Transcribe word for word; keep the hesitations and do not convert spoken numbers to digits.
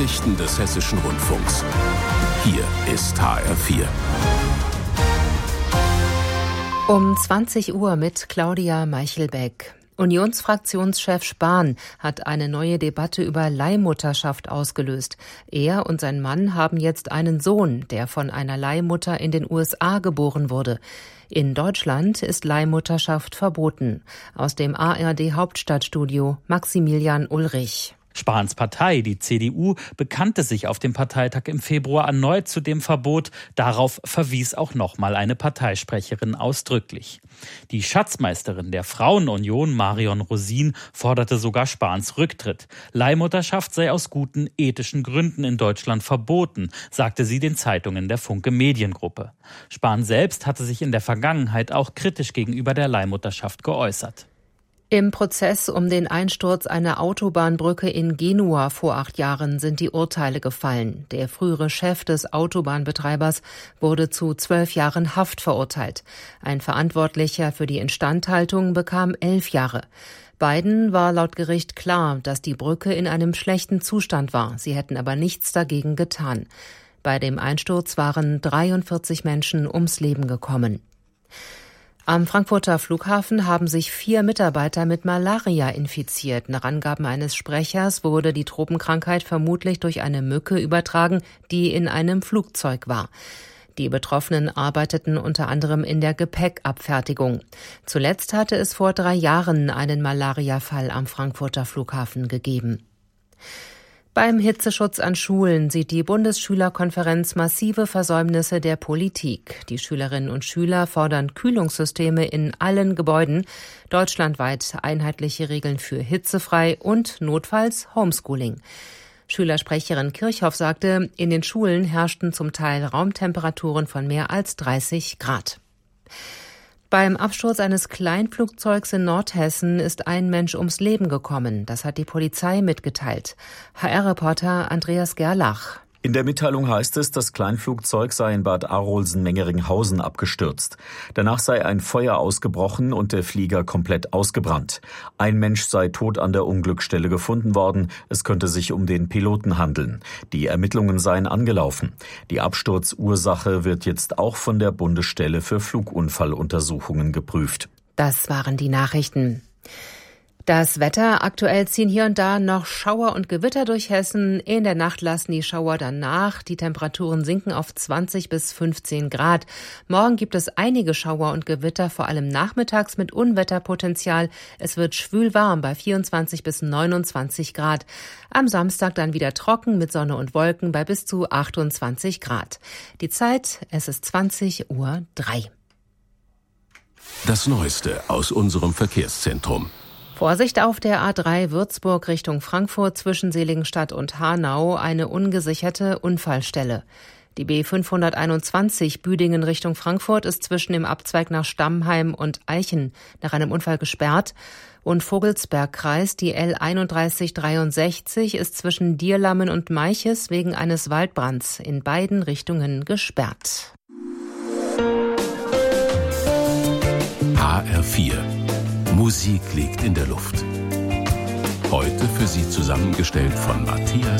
Nachrichten des Hessischen Rundfunks. Hier ist H R vier. Um zwanzig Uhr mit Claudia Meichelbeck. Unionsfraktionschef Spahn hat eine neue Debatte über Leihmutterschaft ausgelöst. Er und sein Mann haben jetzt einen Sohn, der von einer Leihmutter in den U S A geboren wurde. In Deutschland ist Leihmutterschaft verboten. Aus dem A R D-Hauptstadtstudio Maximilian Ulrich. Spahns Partei, die C D U, bekannte sich auf dem Parteitag im Februar erneut zu dem Verbot. Darauf verwies auch nochmal eine Parteisprecherin ausdrücklich. Die Schatzmeisterin der Frauenunion, Marion Rosin, forderte sogar Spahns Rücktritt. Leihmutterschaft sei aus guten ethischen Gründen in Deutschland verboten, sagte sie den Zeitungen der Funke Mediengruppe. Spahn selbst hatte sich in der Vergangenheit auch kritisch gegenüber der Leihmutterschaft geäußert. Im Prozess um den Einsturz einer Autobahnbrücke in Genua vor acht Jahren sind die Urteile gefallen. Der frühere Chef des Autobahnbetreibers wurde zu zwölf Jahren Haft verurteilt. Ein Verantwortlicher für die Instandhaltung bekam elf Jahre. Beiden war laut Gericht klar, dass die Brücke in einem schlechten Zustand war. Sie hätten aber nichts dagegen getan. Bei dem Einsturz waren dreiundvierzig Menschen ums Leben gekommen. Am Frankfurter Flughafen haben sich vier Mitarbeiter mit Malaria infiziert. Nach Angaben eines Sprechers wurde die Tropenkrankheit vermutlich durch eine Mücke übertragen, die in einem Flugzeug war. Die Betroffenen arbeiteten unter anderem in der Gepäckabfertigung. Zuletzt hatte es vor drei Jahren einen Malariafall am Frankfurter Flughafen gegeben. Beim Hitzeschutz an Schulen sieht die Bundesschülerkonferenz massive Versäumnisse der Politik. Die Schülerinnen und Schüler fordern Kühlungssysteme in allen Gebäuden, deutschlandweit einheitliche Regeln für hitzefrei und notfalls Homeschooling. Schülersprecherin Kirchhoff sagte, in den Schulen herrschten zum Teil Raumtemperaturen von mehr als dreißig Grad. Beim Absturz eines Kleinflugzeugs in Nordhessen ist ein Mensch ums Leben gekommen. Das hat die Polizei mitgeteilt. H R-Reporter Andreas Gerlach. In der Mitteilung heißt es, das Kleinflugzeug sei in Bad Arolsen-Mengeringhausen abgestürzt. Danach sei ein Feuer ausgebrochen und der Flieger komplett ausgebrannt. Ein Mensch sei tot an der Unglücksstelle gefunden worden. Es könnte sich um den Piloten handeln. Die Ermittlungen seien angelaufen. Die Absturzursache wird jetzt auch von der Bundesstelle für Flugunfalluntersuchungen geprüft. Das waren die Nachrichten. Das Wetter: Aktuell ziehen hier und da noch Schauer und Gewitter durch Hessen. In der Nacht lassen die Schauer dann nach. Die Temperaturen sinken auf zwanzig bis fünfzehn Grad. Morgen gibt es einige Schauer und Gewitter, vor allem nachmittags mit Unwetterpotenzial. Es wird schwül warm bei vierundzwanzig bis neunundzwanzig Grad. Am Samstag dann wieder trocken mit Sonne und Wolken bei bis zu achtundzwanzig Grad. Die Zeit: es ist zwanzig Uhr drei. Das Neueste aus unserem Verkehrszentrum. Vorsicht auf der A drei Würzburg Richtung Frankfurt zwischen Seligenstadt und Hanau, eine ungesicherte Unfallstelle. Die B fünfhunderteinundzwanzig Büdingen Richtung Frankfurt ist zwischen dem Abzweig nach Stammheim und Eichen nach einem Unfall gesperrt. Und Vogelsbergkreis, die L einunddreißig dreiundsechzig, ist zwischen Dierlammen und Meiches wegen eines Waldbrands in beiden Richtungen gesperrt. H R vier. Musik liegt in der Luft. Heute für Sie zusammengestellt von Matthias